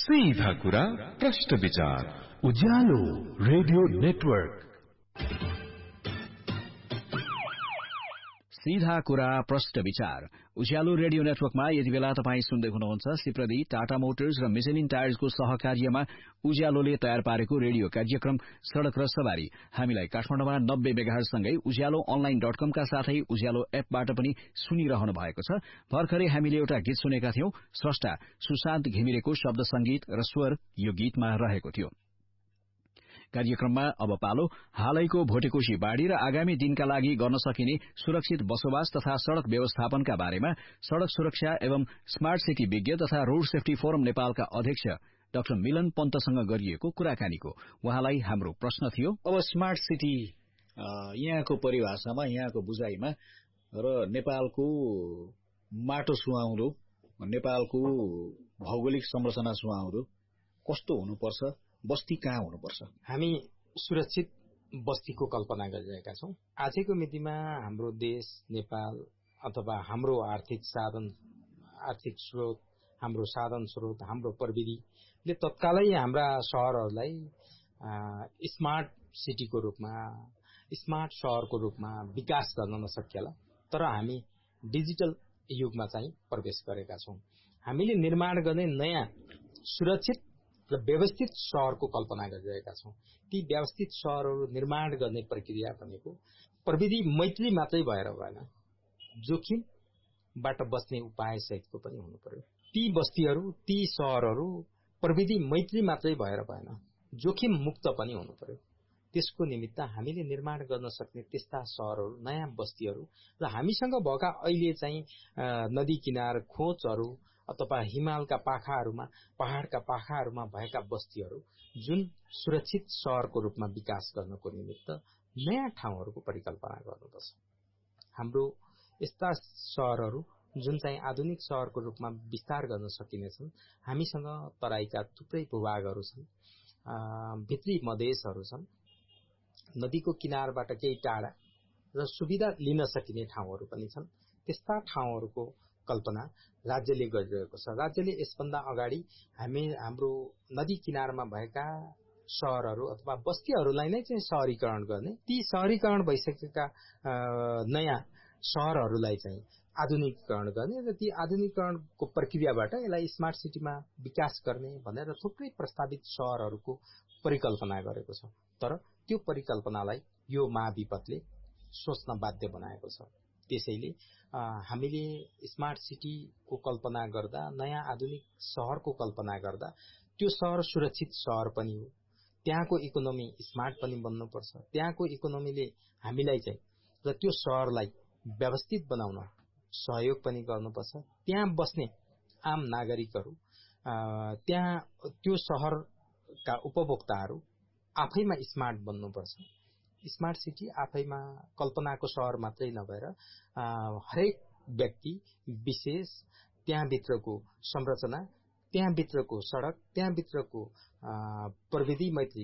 सीधा कुरा प्रश्न विचार उज्यालो रेडियो नेटवर्क। सीधा कुरा प्रश्न विचार उज्यालो रेडियो नेटवर्कमा यति बेला तपाई सुन्दै हुनुहुन्छ सिप्रदी टाटा मोटर्स र मिशेलिन टायर्सको सहकार्यमा उज्यालोले तयार पारेको रेडियो कार्यक्रम सड़क र सवारी। हामीलाई काठमाडौँमा 90 मेगाहर्जसँगै उज्यालो अनलाइन.com का साथै उज्यालो एपबाट पनि सुनिरहनु भएको छ। भर्खरै हामीले एउटा गीत सुनेका थियौं। स्रष्टा सुशान्त घिमिरेको शब्द संगीत र स्वर यो गीतमा रहेको थियो। कार्यक्रममा अब पालो हालैको भोटेकोशी बाढ़ी र आगामी दिनका लागि गर्न सकिने सुरक्षित बसोबास तथा सड़क व्यवस्थापनका बारेमा सड़क सुरक्षा एवं स्मार्ट सिटी विज्ञ तथा रोड सेफ्टी फोरम नेपालका अध्यक्ष डाक्टर मिलन पन्तसँग गरिएको कुराकानीको। उहाँलाई हाम्रो प्रश्न थियो, अब स्मार्ट सिटी यहाँको परिभाषामा, यहाँको बुझाइमा र नेपालको माटो सुहाउँदो, नेपालको भौगोलिक संरचना सुहाउँदो कस्तो हुनुपर्छ, बस्ती कहाँ हुनुपर्छ? हामी सुरक्षित बस्तीको कल्पना गरिरहेका छौं। आजको मितिमा हाम्रो देश नेपाल अथवा हाम्रो आर्थिक स्रोत, हाम्रो साधन स्रोत, हाम्रो प्रविधिले तत्कालै हाम्रा शहरहरूलाई स्मार्ट सिटीको रूपमा, स्मार्ट शहरको रूपमा विकास गर्न नसकिएला। तर हामी डिजिटल युगमा चाहिँ प्रवेश गरेका छौं। हामीले निर्माण गर्ने नयाँ सुरक्षित र व्यवस्थित शहरको कल्पना गरिरहेका छौं। ती व्यवस्थित शहरहरू निर्माण गर्ने प्रक्रिया भनेको प्रविधि मैत्री मात्रै भएर भएन, जोखिमबाट बच्ने उपाय सहितको पनि हुनु पर्यो। ती बस्तीहरू, ती शहरहरू प्रविधि मैत्री मात्रै भएर भएन, जोखिम मुक्त पनि हुनु पर्यो। त्यसको निमित्त हामीले निर्माण गर्न सक्ने त्यस्ता शहरहरू, नयाँ बस्तीहरू र हामीसँग भएका अहिले चाहिँ नदी किनार खोजहरू अथवा हिमालका पाखाहरूमा, पहाड़का पाखाहरूमा भएका बस्तीहरू जुन सुरक्षित शहरको रूपमा विकास गर्नको निमित्त नयाँ ठाउँहरूको परिकल्पना गर्नुपर्छ। हाम्रो यस्ता शहरहरू जुन चाहिँ आधुनिक शहरको रूपमा विस्तार गर्न सकिनेछन्। हामीसँग तराईका थुप्रै भूभागहरू छन्, भित्री मधेसहरू छन्, नदीको किनारबाट केही टाढा र सुविधा लिन सकिने ठाउँहरू पनि छन्। त्यस्ता ठाउँहरूको कल्पना राज्यले गरिरहेको छ। राज्यले यसभन्दा अगाडि हाम्रो नदी किनारमा भएका शहरहरू अथवा बस्तीहरूलाई नै चाहिँ शहरीकरण गर्ने, ती शहरीकरण भइसकेका नयाँ शहरहरूलाई चाहिँ आधुनिकीकरण गर्ने र ती आधुनिकीकरणको प्रक्रियाबाट यसलाई स्मार्ट सिटीमा विकास गर्ने भनेर थुप्रै प्रस्तावित शहरहरूको परिकल्पना गरेको छ। तर त्यो परिकल्पनालाई यो महाविपतले सोच्न बाध्य बनाएको छ। त्यसैले हामीले स्मार्ट सिटीको कल्पना गर्दा, नयाँ आधुनिक शहरको कल्पना गर्दा त्यो शहर सुरक्षित शहर पनि हो, त्यहाँको इकोनोमी स्मार्ट पनि बन्नुपर्छ। त्यहाँको इकोनोमीले हामीलाई चाहिँ र त्यो शहरलाई व्यवस्थित बनाउन सहयोग पनि गर्नुपर्छ। त्यहाँ बस्ने आम नागरिकहरू, त्यहाँ त्यो शहरका उपभोक्ताहरू आफैमा स्मार्ट बन्नुपर्छ। स्मार्ट सिटी आफैमा कल्पनाको शहर मात्रै नभएर हरेक व्यक्ति विशेष, त्यहाँभित्रको संरचना, त्यहाँभित्रको सड़क, त्यहाँभित्रको प्रविधि मैत्री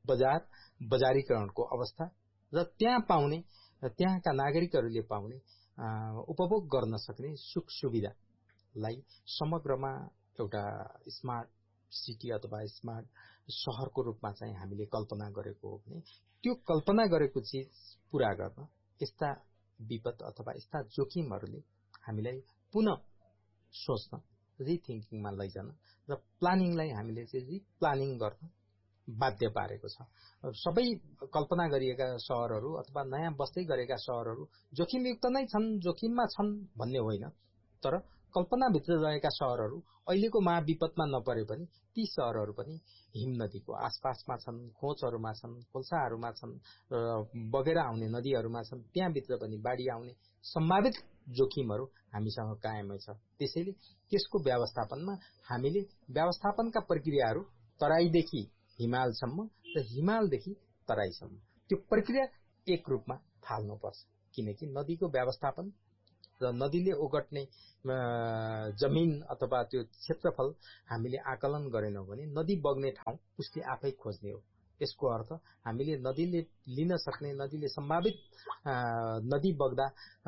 बजारीकरणको अवस्था र त्यहाँ पाउने, त्यहाँका नागरिकहरूले पाउने उपभोग गर्न सक्ने सुख सुविधालाई समग्रमा एउटा स्मार्ट सिटी अथवा स्मार्ट शहरको रूपमा चाहिँ हामीले कल्पना गरेको हो भने त्यो कल्पना गरेको चीज पूरा गर्न यस्ता विपद अथवा यस्ता जोखिमहरूले हामीलाई पुनः सोच्न, रिथिंकिङमा लैजान र प्लानिङलाई हामीले चाहिँ रिप्लानिङ गर्न बाध्य पारेको छ। सबै कल्पना गरिएका शहरहरू अथवा नयाँ बस्दै गरेका शहरहरू जोखिमयुक्त नै छन्, जोखिममा छन् भन्ने होइन। तर कल्पनाभित्र रहेका शहरहरू अहिलेको महाविपतमा नपरे पनि ती शहरहरू पनि हिम नदीको आसपासमा छन्, खोजहरूमा छन्, खोल्साहरूमा छन्, बगेर आउने नदीहरूमा छन्। त्यहाँभित्र पनि बाढी आउने सम्भावित जोखिमहरू हामीसँग कायमै छ। त्यसैले त्यसको व्यवस्थापनमा हामीले व्यवस्थापनका प्रक्रियाहरू तराईदेखि हिमालसम्म र हिमालदेखि तराईसम्म त्यो प्रक्रिया एक रूपमा थाल्नुपर्छ। किनकि नदीको व्यवस्थापन र नदीले ओगट्ने जमिन अथवा त्यो क्षेत्रफल हामीले आकलन गरेनौं भने नदी बग्ने ठाउँ उसले आफै खोज्ने हो। यसको अर्थ हामीले नदीले लिन सक्ने, नदीले सम्भावित नदी बग्दा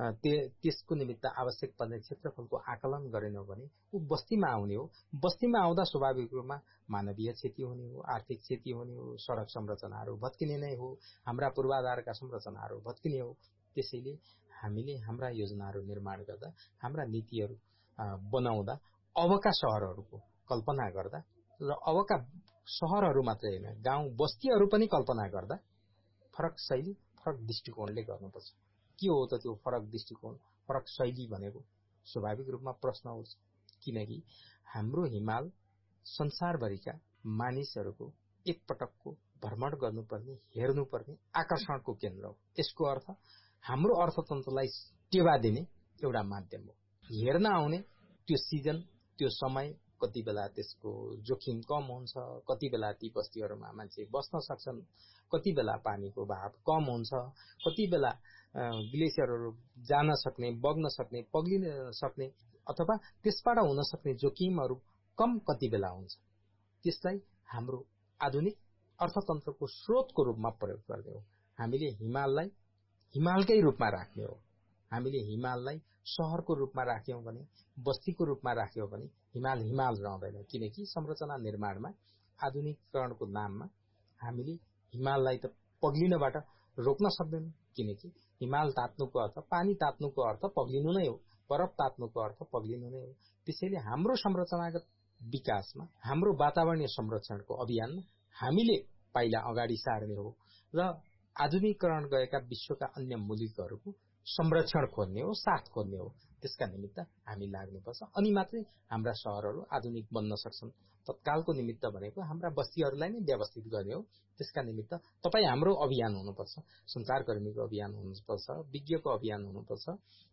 त्यसको निमित्त आवश्यक पर्ने क्षेत्रफलको आकलन गरेनौं भने ऊ बस्तीमा आउने हो। बस्तीमा आउँदा स्वाभाविक रूपमा मानवीय क्षति हुने हो, आर्थिक क्षति हुने हो, सडक संरचनाहरू भत्किने नै हो, हाम्रा पूर्वाधारका संरचनाहरू भत्किने हो। त्यसैले हामीले हाम्रा योजनाहरू निर्माण गर्दा, हाम्रा नीतिहरू बनाउँदा अबका शहरहरूको कल्पना गर्दा र अबका शहरहरू मात्रै होइन, गाउँ बस्तीहरू पनि कल्पना गर्दा फरक शैली, फरक दृष्टिकोणले गर्नुपर्छ। के हो त त्यो फरक दृष्टिकोण, फरक शैली भनेको? स्वाभाविक रूपमा प्रश्न उठ्छ, किनकि हाम्रो हिमाल संसारभरिका मानिसहरूको एकपटकको भ्रमण गर्नुपर्ने, हेर्नुपर्ने आकर्षणको केन्द्र हो। यसको अर्थ हाम्रो अर्थतन्त्रलाई टेवा दिने एउटा माध्यम हो। हेर्न आउने त्यो सिजन, त्यो समय, कति बेला त्यसको जोखिम कम हुन्छ, कति बेला ती बस्तीहरूमा मान्छे बस्न सक्छन्, कति बेला पानीको बहाव कम हुन्छ, कति बेला ग्लेसियरहरू जान सक्ने, बग्न सक्ने, पग्लिन सक्ने अथवा त्यसबाट हुन सक्ने जोखिमहरू कम कति बेला हुन्छ, त्यसलाई हाम्रो आधुनिक अर्थतन्त्रको स्रोतको रूपमा प्रयोग गर्ने हो। हामीले हिमाललाई हिमालकै रूपमा राख्ने हो। हामीले हिमाललाई शहरको रूपमा राख्यौं भने, बस्तीको रूपमा राख्यौं भने हिमाल हिमाल रहँदैन। किनकि संरचना निर्माणमा आधुनिकीकरणको नाममा हामीले हिमाललाई त पग्लिनबाट रोक्न सक्दैनौं। किनकि हिमाल तात्नुको अर्थ, पानी तात्नुको अर्थ पग्लिनु नै हो, बरफ तात्नुको अर्थ पग्लिनु नै हो। त्यसैले हाम्रो संरचनागत विकासमा, हाम्रो वातावरणीय संरक्षणको अभियानमा हामीले पाइला अगाडि सार्ने हो र आधुनिकीकरण गएका विश्वका अन्य मुलुकहरूको संरक्षण खोज्ने हो, साथ खोज्ने हो। त्यसका निमित्त हामी लाग्नुपर्छ, अनि मात्रै हाम्रा शहरहरू आधुनिक बन्न सक्छन्। तत्कालको निमित्त भनेको हाम्रा बस्तीहरूलाई नै व्यवस्थित गर्ने हो। त्यसका निमित्त तपाईँ हाम्रो अभियान हुनुपर्छ, संचारकर्मीको अभियान हुनुपर्छ, विज्ञको अभियान हुनुपर्छ,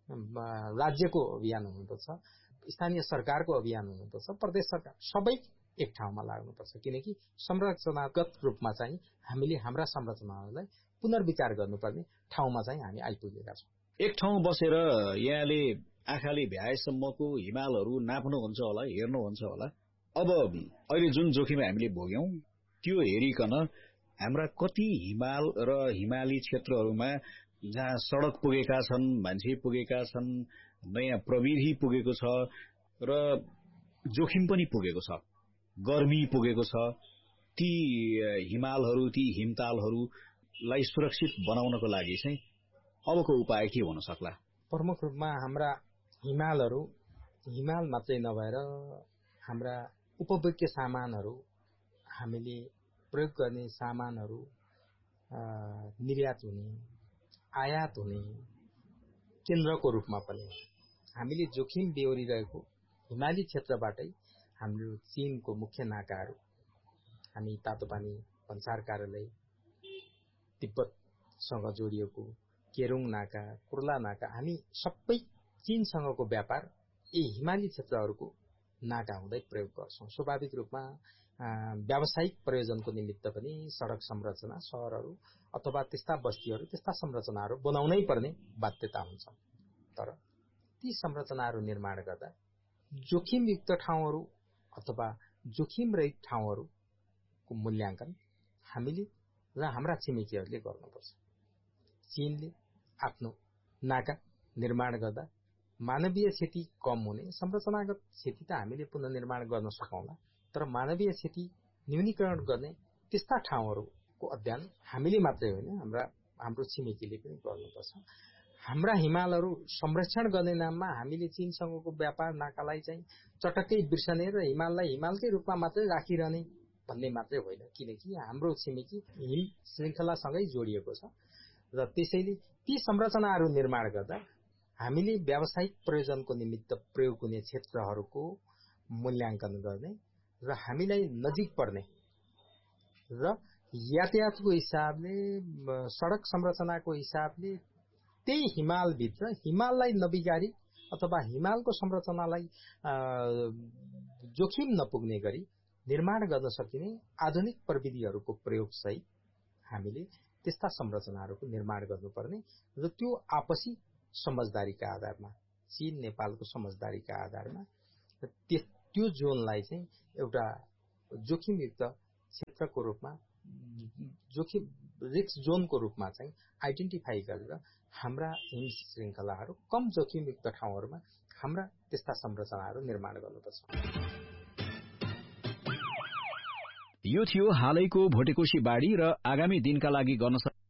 राज्यको अभियान हुनुपर्छ, स्थानीय सरकारको अभियान हुनुपर्छ, प्रदेश सरकार सबै एक ठाउँमा लाग्नुपर्छ। किनकि संरचनागत रूपमा चाहिँ हामीले हाम्रा संरचनाहरूलाई पुनर्विचार गर्नुपर्ने ठाउँमा चाहिँ हामी आइपुगेका छौँ। एक ठाउँ बसेर यहाँले आँखाले भ्याएसम्मको हिमालहरू नाप्नुहुन्छ होला, हेर्नुहुन्छ होला। अब अहिले जुन जोखिम हामीले भोग्यौं त्यो हेरिकन हाम्रा कति हिमाल र हिमाली क्षेत्रहरूमा जहाँ सडक पुगेका छन्, मान्छे पुगेका छन्, नयाँ प्रविधि पुगेको छ र जोखिम पनि पुगेको छ, गर्मी पुगेको छ, ती हिमालहरू, ती हिमतालहरूलाई सुरक्षित बनाउनको लागि चाहिँ अबको उपाय के हुन सक्ला? प्रमुख रूपमा हाम्रा हिमालहरू, हिमाल मात्रै नभएर हाम्रा उपभोग्य सामानहरू, हामीले प्रयोग गर्ने सामानहरू निर्यात हुने, आयात हुने केन्द्रको रूपमा पनि हामीले जोखिम बेहोरिरहेको हिमाली क्षेत्रबाटै हाम्रो चीनको मुख्य नाकाहरू, हामी तातोपानी भन्सार कार्यालय, तिब्बतसँग जोडिएको केरुङ नाका, कुर्ला नाका, हामी सबै चीनसँगको व्यापार यी हिमाली क्षेत्रहरूको नाका हुँदै प्रयोग गर्छौं। स्वाभाविक रूपमा व्यावसायिक प्रयोजनको निमित्त पनि सडक संरचना, शहरहरू अथवा त्यस्ता बस्तीहरू, त्यस्ता संरचनाहरू बनाउनै पर्ने बाध्यता हुन्छ। तर ती संरचनाहरू निर्माण गर्दा जोखिमयुक्त ठाउँहरू अथवा जोखिम रहित ठाउँहरूको मूल्याङ्कन हामीले र हाम्रा छिमेकीहरूले गर्नुपर्छ। चीनले आफ्नो नाका निर्माण गर्दा मानवीय क्षति कम हुने, संरचनागत क्षति त हामीले पुनर्निर्माण गर्न सकौँला, तर मानवीय क्षति न्यूनीकरण गर्ने त्यस्ता ठाउँहरूको अध्ययन हामीले मात्रै होइन, हाम्रो छिमेकीले पनि गर्नुपर्छ। हाम्रा हिमालहरू संरक्षण गर्ने नाममा हामीले चीनसँगको व्यापार नाकालाई चाहिँ चटक्कै बिर्सने र हिमाललाई हिमालकै रूपमा मात्रै राखिरहने भन्ने मात्रै होइन। किनकि हाम्रो छिमेकी हिम श्रृङ्खलासँगै जोडिएको छ र त्यसैले ती संरचनाहरू निर्माण गर्दा हामीले व्यावसायिक प्रयोजनको निमित्त प्रयोग हुने क्षेत्रहरूको मूल्याङ्कन गर्ने र हामीलाई नजिक पर्ने र यातायातको हिसाबले, सडक संरचनाको हिसाबले त्यही हिमालभित्र हिमाललाई नबिगारी अथवा हिमालको संरचनालाई जोखिम नपुग्ने गरी निर्माण गर्न सकिने आधुनिक प्रविधिहरूको प्रयोग सहित हामीले त्यस्ता संरचनाहरूको निर्माण गर्नुपर्ने र त्यो आपसी समझदारीका आधारमा, चीन नेपालको समझदारीका आधारमा त्यो जोनलाई चाहिँ एउटा जोखिमयुक्त क्षेत्रको रूपमा जोखिम रिस्क जोनको रूपमा चाहिँ आइडेन्टिफाई गरेर हाम्रा हिम श्रृङ्खलाहरू कम जोखिमयुक्त ठाउँहरूमा हाम्रा त्यस्ता संरचनाहरू निर्माण गर्नुपर्छ। यो थियो हालैको भोटेकोशी बाढी र आगामी दिनका लागि गर्न